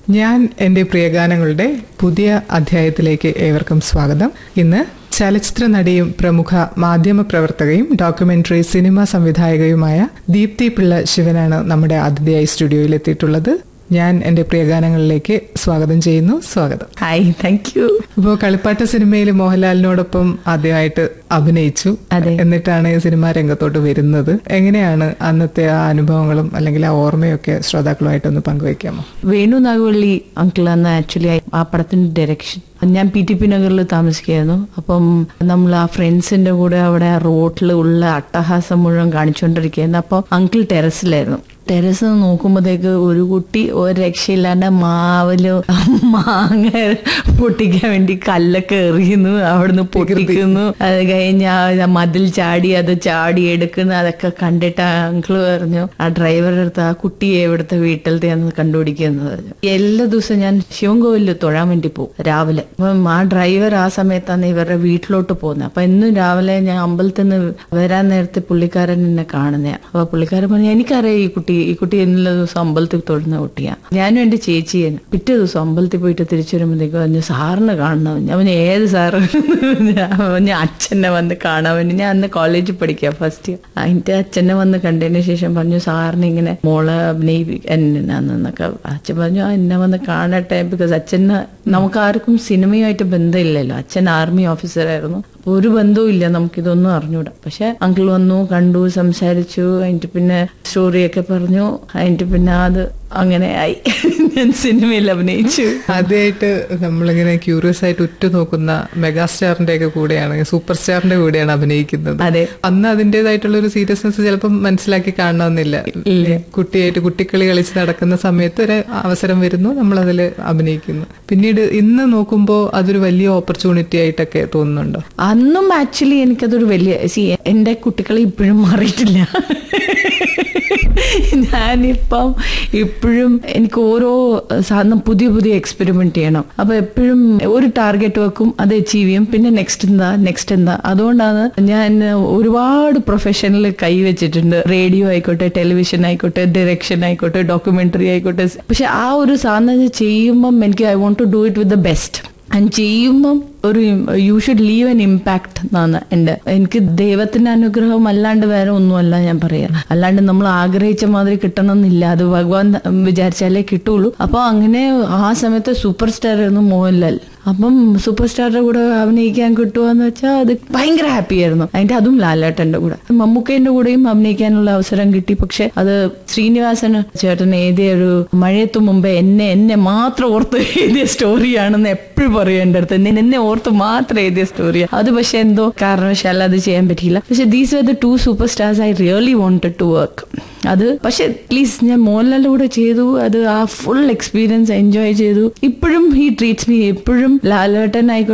ഞാൻ എൻ്റെ പ്രിയഗാനങ്ങളുടെ പുതിയ അധ്യായത്തിലേക്ക് ഏവർക്കും സ്വാഗതം. ഇന്ന് ചലച്ചിത്ര നടിയും പ്രമുഖ മാധ്യമ പ്രവർത്തകയും ഡോക്യുമെന്ററി സിനിമാ സംവിധായകയുമായ ദീപ്തി പിള്ള ശിവനാണ് നമ്മുടെ അതിഥിയായി സ്റ്റുഡിയോയിൽ എത്തിയിട്ടുള്ളത്. ഞാൻ എൻ്റെ പ്രിയഗാനങ്ങളിലേക്ക് സ്വാഗതം ചെയ്യുന്നു. സ്വാഗതം. Hi, thank you. ഇപ്പോൾ കളിപ്പാട്ട സിനിമയിൽ മോഹൻലാലിനോടൊപ്പം ആദ്യമായിട്ട് അഭിനയിച്ചു. എന്നിട്ടാണ് സിനിമാ രംഗത്തോട്ട് വരുന്നത്. എങ്ങനെയാണ് അന്നത്തെ ആ അനുഭവങ്ങളും അല്ലെങ്കിൽ ആ ഓർമ്മയൊക്കെ ശ്രോതാക്കളുമായിട്ടൊന്ന് പങ്കുവയ്ക്കാമോ? വേണു നാഗവള്ളി അങ്കിളാണ് ആക്ച്വലി ആ പടത്തിന്റെ ഡയറക്ഷൻ. ഞാൻ PTP നഗറിൽ താമസിക്കുകയായിരുന്നു. അപ്പം നമ്മൾ ആ ഫ്രണ്ട്സിന്റെ കൂടെ അവിടെ റോഡിൽ ഉള്ള അട്ടഹാസം മുഴുവൻ കാണിച്ചുകൊണ്ടിരിക്കുകയായിരുന്നു. അപ്പം അങ്കിൾ ടെറസിലായിരുന്നു. ടെറസ് നോക്കുമ്പോഴത്തേക്ക് ഒരു കുട്ടി ഒരു രക്ഷയില്ലാണ്ട് മാവില് മാങ്ങ പൊട്ടിക്കാൻ വേണ്ടി കല്ലൊക്കെ എറിയുന്നു, അവിടുന്ന് പൊട്ടിക്കുന്നു. അത് കഴിഞ്ഞ് മതിൽ ചാടി അത് ചാടി എടുക്കുന്നു. അതൊക്കെ കണ്ടിട്ട് അങ്കിള് പറഞ്ഞു ആ ഡ്രൈവറുടെ അടുത്ത് ആ കുട്ടിയെ എവിടുത്തെ വീട്ടിലത്തെയാന്ന് കണ്ടുപിടിക്കുന്നത്. എല്ലാ ദിവസവും ഞാൻ ശിവൻകോവിലിൽ തൊഴാൻ വേണ്ടി പോകും രാവിലെ. അപ്പം ആ ഡ്രൈവർ ആ സമയത്താണ് ഇവരുടെ വീട്ടിലോട്ട് പോകുന്നത്. അപ്പൊ എന്നും രാവിലെ ഞാൻ അമ്പലത്തിൽ നിന്ന് വരാൻ നേരത്തെ പുള്ളിക്കാരൻ എന്നെ കാണുന്നതാ. അപ്പൊ പുള്ളിക്കാരൻ പറഞ്ഞു എനിക്കറിയാം ഈ കുട്ടി എല്ലാ ദിവസം അമ്പലത്തിൽ തൊഴുന്ന കുട്ടിയാ. ഞാനും എന്റെ ചേച്ചിയാണ്. പിറ്റേ ദിവസം അമ്പലത്തിൽ പോയിട്ട് തിരിച്ചു വരുമ്പോഴത്തേക്കും പറഞ്ഞു സാറിന് കാണണം. ഞാൻ ഏത് സാറ്? ഞാൻ അച്ഛനെ വന്ന് കാണാൻ വേണ്ടി. ഞാൻ അന്ന് കോളേജിൽ പഠിക്കുക ഫസ്റ്റ് ഇയർ. അതിന്റെ അച്ഛനെ വന്ന് കണ്ടതിന് ശേഷം പറഞ്ഞു സാറിന് ഇങ്ങനെ മോളെ അഭിനയിക്കാന്നൊക്കെ. അച്ഛൻ പറഞ്ഞു എന്നെ വന്ന് കാണട്ടെ. ബിക്കോസ് അച്ഛന് നമുക്ക് ആർക്കും സിനിമയുമായിട്ട് ബന്ധമില്ലല്ലോ. അച്ഛൻ ആർമി ഓഫീസറായിരുന്നു. അപ്പൊ ഒരു ബന്ധവും ഇല്ല, നമുക്കിതൊന്നും അറിഞ്ഞൂടാ. പക്ഷെ അങ്കിൾ വന്നു, കണ്ടു, സംസാരിച്ചു. അതിന്റെ പിന്നെ സ്റ്റോറിയൊക്കെ പറഞ്ഞു. അതിന്റെ പിന്നെ അത് അങ്ങനെ ആയി. ഞാൻ സിനിമയിൽ അഭിനയിച്ചു. ആദ്യമായിട്ട് നമ്മളിങ്ങനെ ക്യൂരിയസ് ആയിട്ട് ഉറ്റുനോക്കുന്ന മെഗാസ്റ്റാറിന്റെ ഒക്കെ കൂടെയാണ്, സൂപ്പർ സ്റ്റാറിന്റെ കൂടെയാണ് അഭിനയിക്കുന്നത്. അതെ, അന്ന് അതിന്റേതായിട്ടുള്ള ഒരു സീരിയസ്നെസ് ചിലപ്പോൾ മനസ്സിലാക്കി കാണണമെന്നില്ല. കുട്ടിയായിട്ട് കുട്ടിക്കളി കളിച്ച് നടക്കുന്ന സമയത്ത് ഒരു അവസരം വരുന്നു, നമ്മൾ അതിൽ അഭിനയിക്കുന്നു. പിന്നീട് ഇന്ന് നോക്കുമ്പോൾ അതൊരു വലിയ ഓപ്പർച്യൂണിറ്റി ആയിട്ടൊക്കെ തോന്നുന്നുണ്ടോ? അന്നും ആക്ച്വലി എനിക്കതൊരു വലിയ എന്റെ കുട്ടികളെ ഇപ്പോഴും മാറിയിട്ടില്ല. ഞാനിപ്പം ഇപ്പോഴും എനിക്ക് ഓരോ സാധനം പുതിയ പുതിയ എക്സ്പെരിമെന്റ് ചെയ്യണം. അപ്പൊ എപ്പോഴും ഒരു ടാർഗറ്റ് വെക്കും, അത് അച്ചീവ് ചെയ്യും. പിന്നെ നെക്സ്റ്റ് എന്താ. അതുകൊണ്ടാണ് ഞാൻ ഒരുപാട് പ്രൊഫഷനിൽ കൈവച്ചിട്ടുണ്ട്. റേഡിയോ ആയിക്കോട്ടെ, ടെലിവിഷൻ ആയിക്കോട്ടെ, ഡയറക്ഷൻ ആയിക്കോട്ടെ, ഡോക്യുമെന്ററി ആയിക്കോട്ടെ. പക്ഷെ ആ ഒരു സാധനം ചെയ്യുമ്പം എനിക്ക് I want to do it with the best. And ചെയ്യുമ്പം ഒരു you should leave an impact എന്നാണ് എനിക്ക് ദൈവത്തിന്റെ അനുഗ്രഹം അല്ലാണ്ട് വേറെ ഒന്നുമല്ല ഞാൻ പറയാം. അല്ലാണ്ട് നമ്മൾ ആഗ്രഹിച്ച മാതിരി കിട്ടണമെന്നില്ല, അത് ഭഗവാൻ വിചാരിച്ചാലേ കിട്ടുള്ളൂ. അപ്പൊ അങ്ങനെ ആ സമയത്ത് സൂപ്പർ സ്റ്റാർ ആയിരുന്നു മോഹൻലാൽ. അപ്പം സൂപ്പർ സ്റ്റാറിന്റെ കൂടെ അഭിനയിക്കാൻ കിട്ടുകയെന്ന് വെച്ചാൽ അത് ഭയങ്കര ഹാപ്പി ആയിരുന്നു. അതിന്റെ അതും ലാലേട്ടന്റെ കൂടെ. മമ്മൂക്കേന്റെ കൂടെയും അഭിനയിക്കാനുള്ള അവസരം കിട്ടി. പക്ഷെ അത് ശ്രീനിവാസന് ചേട്ടൻ എഴുതിയ ഒരു മഴയത്തു മുമ്പേ എന്നെ മാത്രം ഓർത്ത് എഴുതിയ സ്റ്റോറിയാണെന്ന് എപ്പോഴും പറയും എന്റെ അടുത്ത്. എന്നെ ഓർത്ത് മാത്രം എഴുതിയ സ്റ്റോറിയാണ് അത്. പക്ഷെ എന്തോ കാരണവശാൽ അത് ചെയ്യാൻ പറ്റിയില്ല. പക്ഷെ these are the two super stars I really wanted to work. അത് പക്ഷെ പ്ലീസ് ഞാൻ മോഹൻലാലിന്റെ കൂടെ ചെയ്തു. അത് ആ ഫുൾ എക്സ്പീരിയൻസ് എൻജോയ് ചെയ്തു. ഇപ്പോഴും ഹി ട്രീറ്റ്സ് മീ. എപ്പോഴും ലാലേട്ടൻ ആയിക്കോട്ടെ,